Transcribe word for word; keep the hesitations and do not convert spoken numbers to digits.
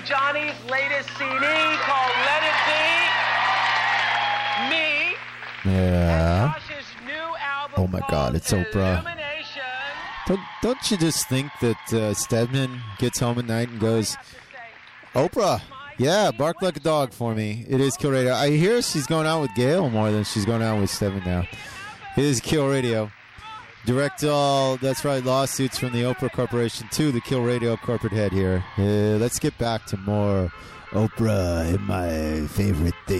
Johnny's latest C D called Let It Be Me. Yeah. Tasha's new album Oh my God, it's Oprah. Illumination. Don't, don't you just think that uh, Stedman gets home at night and goes, Oprah, yeah, bark like a dog for me. It is Kill Radio. I hear she's going out with Gail more than she's going out with Stedman now. It is Kill Radio. Direct all, that's right, lawsuits from the Oprah Corporation to the Kill Radio corporate head here. Uh, let's get back to more Oprah and my favorite thing.